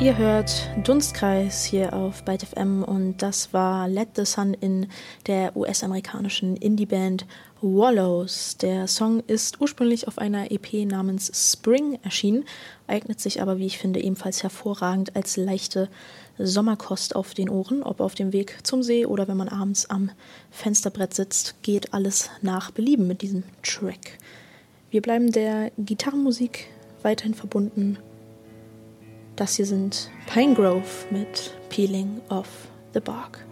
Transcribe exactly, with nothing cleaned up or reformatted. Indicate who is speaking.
Speaker 1: Ihr hört Dunstkreis hier auf Byte F M und das war Let the Sun In der U S-amerikanischen Indie-Band Wallows. Der Song ist ursprünglich auf einer E P namens Spring erschienen, eignet sich aber, wie ich finde, ebenfalls hervorragend als leichte Sommerkost auf den Ohren, ob auf dem Weg zum See oder wenn man abends am Fensterbrett sitzt, geht alles nach Belieben mit diesem Track. Wir bleiben der Gitarrenmusik weiterhin verbunden. Das hier sind Pinegrove mit Peeling Off the Bark.